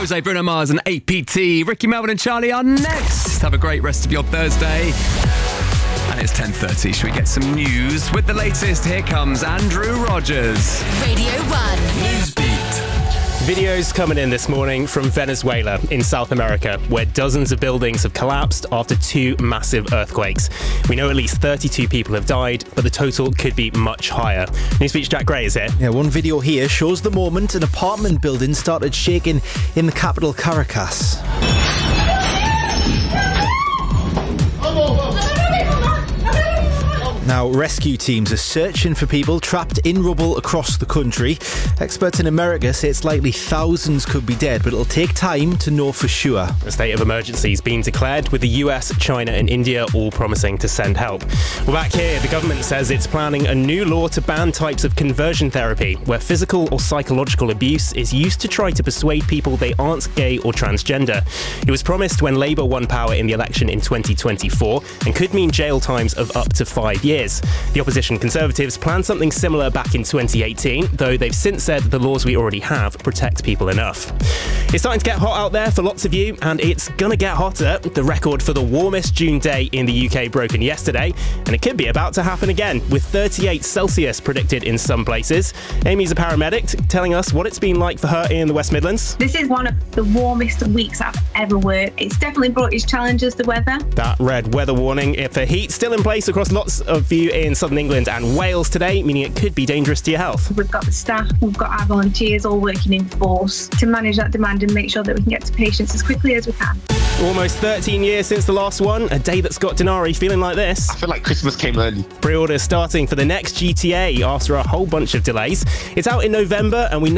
Jose, Bruno Mars and APT. Ricky Melvin and Charlie are next. Have a great rest of your Thursday. And it's 10:30. Should we get some news? With the latest, here comes Andrew Rogers. Radio 1. Newsbeat. Videos coming in this morning from Venezuela in South America, where dozens of buildings have collapsed after two massive earthquakes. We know at least 32 people have died, but the total could be much higher. Newsbeat's Jack Gray is here. Yeah, one video here shows the moment an apartment building started shaking in the capital, Caracas. Now, rescue teams are searching for people trapped in rubble across the country. Experts in America say it's likely thousands could be dead, but it'll take time to know for sure. A state of emergency has been declared, with the US, China and India all promising to send help. Well, back here, the government says it's planning a new law to ban types of conversion therapy, where physical or psychological abuse is used to try to persuade people they aren't gay or transgender. It was promised when Labour won power in the election in 2024 and could mean jail times of up to 5 years. The opposition Conservatives planned something similar back in 2018, though they've since said the laws we already have protect people enough. It's starting to get hot out there for lots of you, and it's gonna get hotter. The record for the warmest June day in the UK broken yesterday, and it could be about to happen again, with 38 Celsius predicted in some places. Amy's a paramedic, telling us what it's been like for her in the West Midlands. This is one of the warmest weeks I've ever worked. It's definitely brought its challenges, the weather. That red weather warning for heat still in place across lots of you in southern England and Wales today, meaning it could be dangerous to your health. We've got the staff, we've got our volunteers all working in force to manage that demand and make sure that we can get to patients as quickly as we can. Almost 13 years since the last one, a day that's got Denari feeling like this. I feel like Christmas came early. Pre-orders starting for the next GTA after a whole bunch of delays. It's out in November, and we